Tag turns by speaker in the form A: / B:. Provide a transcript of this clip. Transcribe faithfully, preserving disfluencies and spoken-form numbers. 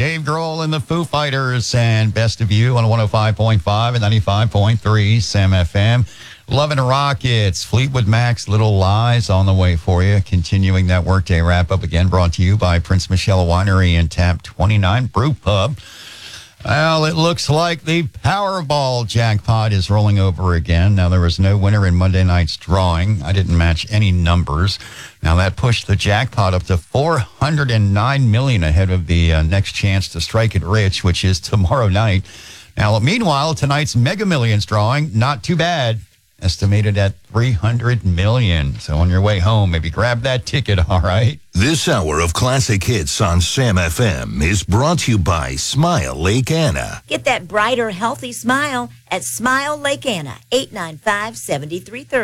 A: Dave Grohl and the Foo Fighters and Best of You on one oh five point five and ninety-five point three Sam F M. Loving Rockets, Fleetwood Mac's Little Lies on the way for you. Continuing that workday wrap-up again, brought to you by Prince Michelle Winery and Tap twenty-nine Brew Pub. Well, it looks like the Powerball jackpot is rolling over again. Now, there was no winner in Monday night's drawing. I didn't match any numbers. Now, that pushed the jackpot up to four hundred nine million dollars ahead of the uh, next chance to strike it rich, which is tomorrow night. Now, meanwhile, tonight's Mega Millions drawing, not too bad. Estimated at three hundred million dollars. So on your way home, maybe grab that ticket, all right?
B: This hour of classic hits on Sam F M is brought to you by Smile Lake Anna.
C: Get that brighter, healthy smile at Smile Lake Anna, eight nine five, seven three three zero.